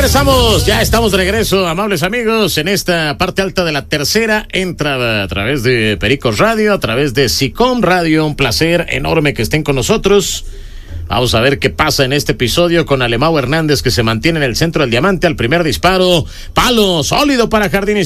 regresamos, ya estamos de regreso, amables amigos, en esta parte alta de la tercera entrada a través de Pericos Radio, a través de SICOM Radio. Un placer enorme que estén con nosotros. Vamos a ver qué pasa en este episodio con Alemão Hernández, que se mantiene en el centro del diamante al primer disparo. Palo sólido para Jardín